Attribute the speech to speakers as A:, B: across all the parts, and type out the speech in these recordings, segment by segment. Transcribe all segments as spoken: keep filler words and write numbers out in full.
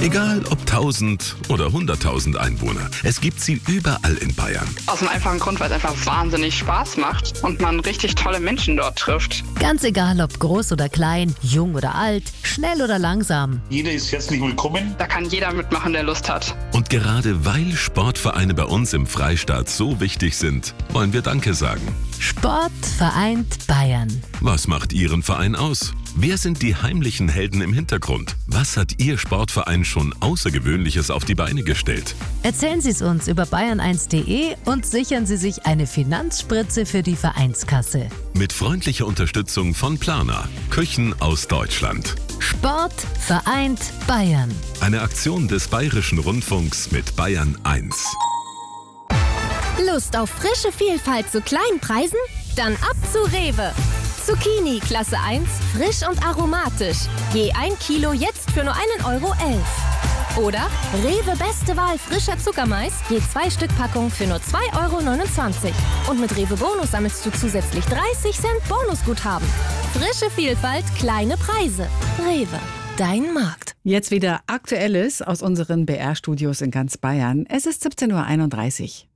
A: Egal ob tausend oder hunderttausend Einwohner, es gibt sie überall in Bayern.
B: Aus dem einfachen Grund, weil es einfach wahnsinnig Spaß macht und man richtig tolle Menschen dort trifft.
C: Ganz egal, ob groß oder klein, jung oder alt, schnell oder langsam.
D: Jeder ist herzlich willkommen.
B: Da kann jeder mitmachen, der Lust hat.
A: Und gerade weil Sportvereine bei uns im Freistaat so wichtig sind, wollen wir Danke sagen.
C: Sport vereint Bayern.
A: Was macht Ihren Verein aus? Wer sind die heimlichen Helden im Hintergrund? Was hat Ihr Sportverein schon Außergewöhnliches auf die Beine gestellt?
C: Erzählen Sie es uns über bayern eins punkt de und sichern Sie sich eine Finanzspritze für die Vereinskasse.
A: Mit freundlicher Unterstützung von Plana, Küchen aus Deutschland.
C: Sport vereint Bayern.
A: Eine Aktion des Bayerischen Rundfunks mit Bayern eins.
E: Lust auf frische Vielfalt zu kleinen Preisen? Dann ab zu Rewe. Zucchini Klasse eins, frisch und aromatisch. Je ein Kilo jetzt für nur einen Euro elf. Oder Rewe Beste Wahl frischer Zuckermais, je zwei Stück Packung für nur zwei Euro neunundzwanzig. Und mit Rewe Bonus sammelst du zusätzlich dreißig Cent Bonusguthaben. Frische Vielfalt, kleine Preise. Rewe, dein Markt.
F: Jetzt wieder Aktuelles aus unseren B R-Studios in ganz Bayern. Es ist siebzehn Uhr einunddreißig.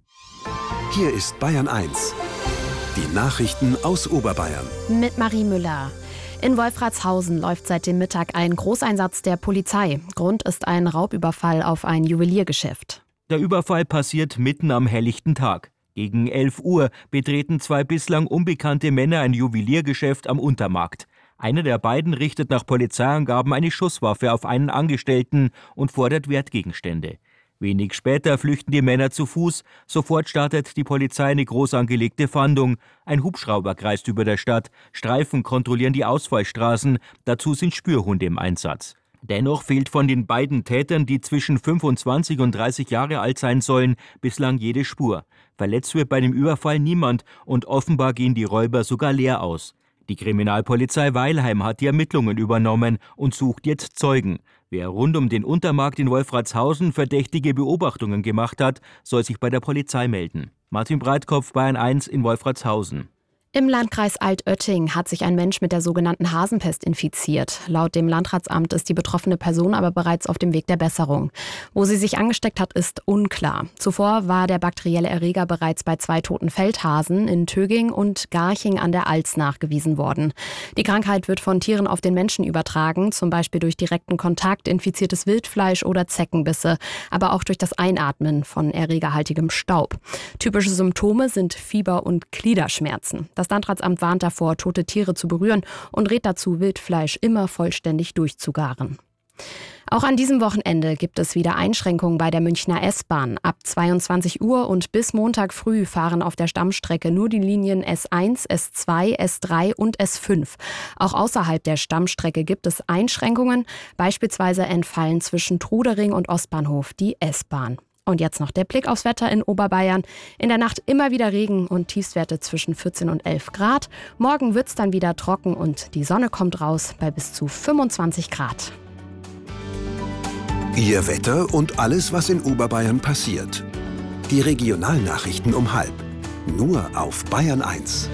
G: Hier ist Bayern eins. Die Nachrichten aus Oberbayern.
H: Mit Marie Müller. In Wolfratshausen läuft seit dem Mittag ein Großeinsatz der Polizei. Grund ist ein Raubüberfall auf ein Juweliergeschäft.
I: Der Überfall passiert mitten am helllichten Tag. Gegen elf Uhr betreten zwei bislang unbekannte Männer ein Juweliergeschäft am Untermarkt. Einer der beiden richtet nach Polizeiangaben eine Schusswaffe auf einen Angestellten und fordert Wertgegenstände. Wenig später flüchten die Männer zu Fuß. Sofort startet die Polizei eine groß angelegte Fahndung. Ein Hubschrauber kreist über der Stadt. Streifen kontrollieren die Ausfallstraßen. Dazu sind Spürhunde im Einsatz. Dennoch fehlt von den beiden Tätern, die zwischen fünfundzwanzig und dreißig Jahre alt sein sollen, bislang jede Spur. Verletzt wird bei dem Überfall niemand und offenbar gehen die Räuber sogar leer aus. Die Kriminalpolizei Weilheim hat die Ermittlungen übernommen und sucht jetzt Zeugen. Wer rund um den Untermarkt in Wolfratshausen verdächtige Beobachtungen gemacht hat, soll sich bei der Polizei melden. Martin Breitkopf, Bayern eins in Wolfratshausen.
H: Im Landkreis Altötting hat sich ein Mensch mit der sogenannten Hasenpest infiziert. Laut dem Landratsamt ist die betroffene Person aber bereits auf dem Weg der Besserung. Wo sie sich angesteckt hat, ist unklar. Zuvor war der bakterielle Erreger bereits bei zwei toten Feldhasen in Töging und Garching an der Alz nachgewiesen worden. Die Krankheit wird von Tieren auf den Menschen übertragen, zum Beispiel durch direkten Kontakt, infiziertes Wildfleisch oder Zeckenbisse, aber auch durch das Einatmen von erregerhaltigem Staub. Typische Symptome sind Fieber und Gliederschmerzen. Das Landratsamt warnt davor, tote Tiere zu berühren und rät dazu, Wildfleisch immer vollständig durchzugaren. Auch an diesem Wochenende gibt es wieder Einschränkungen bei der Münchner S-Bahn. Ab zweiundzwanzig Uhr und bis Montag früh fahren auf der Stammstrecke nur die Linien S eins, S zwei, S drei und S fünf. Auch außerhalb der Stammstrecke gibt es Einschränkungen. Beispielsweise entfallen zwischen Trudering und Ostbahnhof die S-Bahn. Und jetzt noch der Blick aufs Wetter in Oberbayern. In der Nacht immer wieder Regen und Tiefstwerte zwischen vierzehn und elf Grad. Morgen wird's dann wieder trocken und die Sonne kommt raus bei bis zu fünfundzwanzig Grad.
G: Ihr Wetter und alles, was in Oberbayern passiert. Die Regionalnachrichten um halb. Nur auf Bayern eins.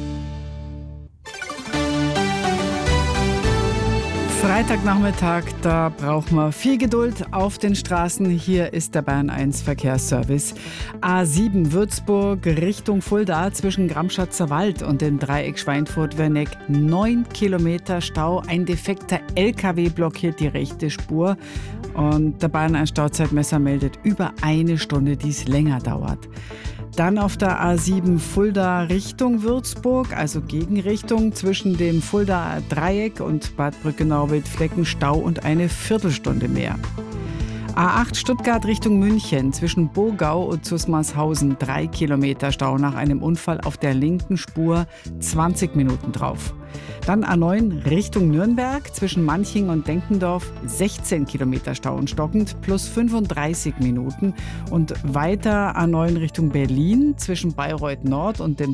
F: Freitagnachmittag, da braucht man viel Geduld auf den Straßen. Hier ist der Bayern eins Verkehrsservice. A sieben Würzburg Richtung Fulda zwischen Gramschatzer Wald und dem Dreieck Schweinfurt-Werneck. Neun Kilometer Stau. Ein defekter L K W blockiert die rechte Spur. Und der Bayern eins Stauzeitmesser meldet über eine Stunde, die es länger dauert. Dann auf der A sieben Fulda Richtung Würzburg, also Gegenrichtung zwischen dem Fulda Dreieck und Bad Brückenau-Wildflecken Stau und eine Viertelstunde mehr. A acht Stuttgart Richtung München zwischen Bogau und Zusmarshausen drei Kilometer Stau nach einem Unfall auf der linken Spur, zwanzig Minuten drauf. Dann A neun Richtung Nürnberg zwischen Manching und Denkendorf sechzehn Kilometer Stau und stockend plus fünfunddreißig Minuten. Und weiter A neun Richtung Berlin zwischen Bayreuth Nord und dem